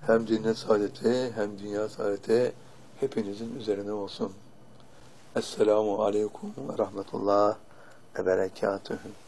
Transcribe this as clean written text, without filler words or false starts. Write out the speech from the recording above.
hem cennet saadeti hem dünya saadeti hepinizin üzerine olsun. Esselamu aleyküm ve rahmetullah ve berekatühü.